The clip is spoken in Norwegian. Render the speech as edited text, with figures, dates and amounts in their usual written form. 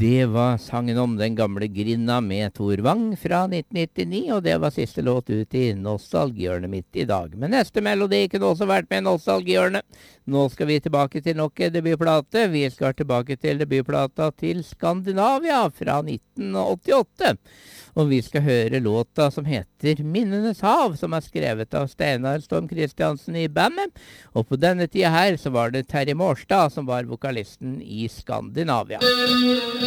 Det var sangen om den gamle Grinna med Tor Wang fra 1999, og det var siste låt ut i nostalgihjørnet mitt i dag. Men neste melodi kunne også vært med i nostalgihjørnet. Nå skal vi tilbake til nok en debutplate. Vi skal tilbake til debutplata til Skandinavia fra 1988. Og vi skal høre låta som heter Minnenes hav, som er skrevet av Steinar Storm Kristiansen i bandet. Og på denne tida her så var det Terje Mårstad som var vokalisten i Skandinavia.